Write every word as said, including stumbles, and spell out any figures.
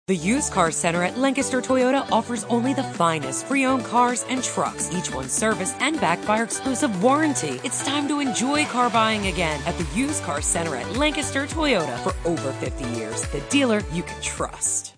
The Used Car Center at Lancaster Toyota offers only the finest pre-owned cars and trucks, each one serviced and backed by our exclusive warranty. It's time to enjoy car buying again at the Used Car Center at Lancaster Toyota. For over fifty years, the dealer you can trust.